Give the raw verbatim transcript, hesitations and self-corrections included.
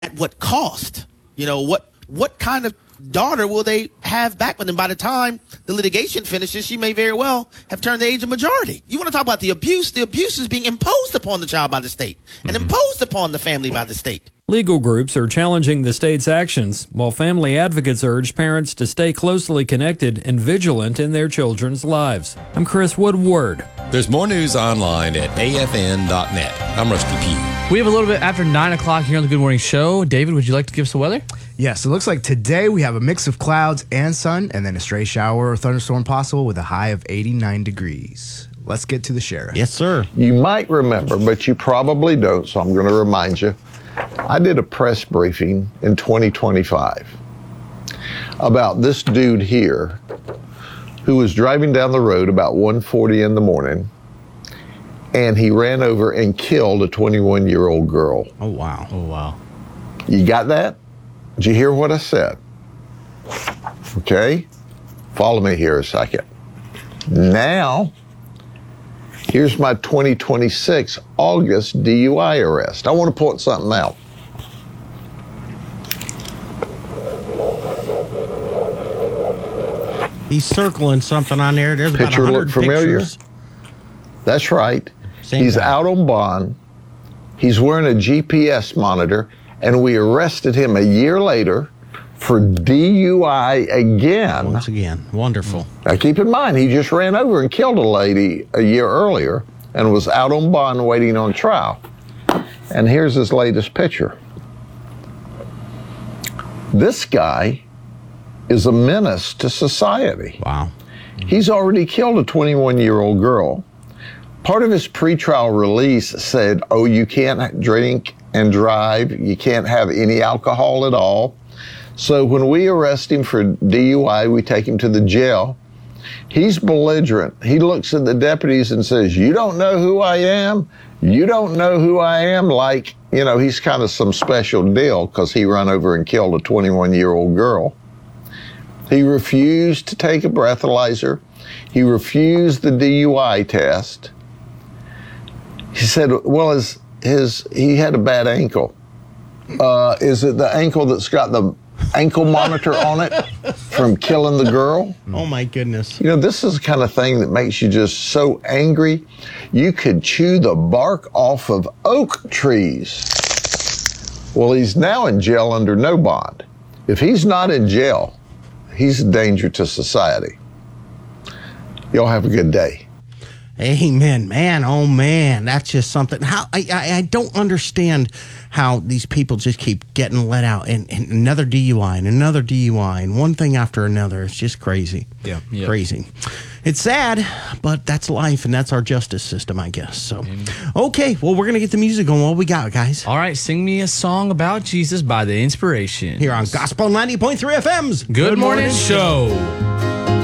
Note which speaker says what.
Speaker 1: at what cost? You know, what what kind of daughter will they have back with them? By the time the litigation finishes, she may very well have turned the age of majority. You want to talk about the abuse? The abuse is being imposed upon the child by the state and mm-hmm. imposed upon the family by the state.
Speaker 2: Legal groups are challenging the state's actions, while family advocates urge parents to stay closely connected and vigilant in their children's lives. I'm Chris Woodward.
Speaker 3: There's more news online at A F N dot net. I'm Rusty Pugh.
Speaker 4: We have a little bit after nine o'clock here on the Good Morning Show. David, would you like to give us the weather?
Speaker 5: Yes, it looks like today we have a mix of clouds and sun, and then a stray shower or thunderstorm possible with a high of eighty-nine degrees. Let's get to the sheriff.
Speaker 4: Yes, sir.
Speaker 6: You might remember, but you probably don't, so I'm going to remind you. I did a press briefing in twenty twenty-five about this dude here who was driving down the road about one forty in the morning, and he ran over and killed a twenty-one-year-old girl.
Speaker 4: Oh, wow. Oh, wow.
Speaker 6: You got that? Did you hear what I said? Okay? Follow me here a second. Now, here's my twenty twenty-six August D U I arrest. I want to point something out.
Speaker 7: He's circling something on there. There's about
Speaker 6: Picture
Speaker 7: one
Speaker 6: look
Speaker 7: hundred
Speaker 6: familiar?
Speaker 7: pictures.
Speaker 6: That's right.
Speaker 7: Same
Speaker 6: He's
Speaker 7: guy.
Speaker 6: out on bond. He's wearing a G P S monitor, and we arrested him a year later for D U I again.
Speaker 7: Once again, wonderful.
Speaker 6: Now keep in mind, he just ran over and killed a lady a year earlier and was out on bond waiting on trial. And here's his latest picture. This guy is a menace to society.
Speaker 7: Wow.
Speaker 6: He's already killed a twenty-one-year-old girl. Part of his pretrial release said, oh, you can't drink and drive, you can't have any alcohol at all. So when we arrest him for D U I, we take him to the jail. He's belligerent. He looks at the deputies and says, you don't know who I am? You don't know who I am? Like, you know, he's kind of some special deal because he ran over and killed a twenty-one-year-old girl. He refused to take a breathalyzer. He refused the D U I test. He said, well, his, his he had a bad ankle. Uh, is it the ankle that's got the ankle monitor on it from killing the girl?
Speaker 7: Oh, my goodness.
Speaker 6: You know, this is the kind of thing that makes you just so angry. You could chew the bark off of oak trees. Well, he's now in jail under no bond. If he's not in jail, he's a danger to society. Y'all have a good day.
Speaker 7: Amen, man. Oh, man. That's just something. How I, I, I don't understand how these people just keep getting let out and, and another D U I and another D U I and one thing after another. It's just crazy.
Speaker 4: Yeah. yeah.
Speaker 7: Crazy. It's sad, but that's life and that's our justice system, I guess. So, okay. Well, we're going to get the music on. What we got, guys?
Speaker 4: All right. Sing me a song about Jesus by The Inspiration.
Speaker 7: Here on Gospel ninety point three F M's
Speaker 4: Good, Good Morning, Morning Show.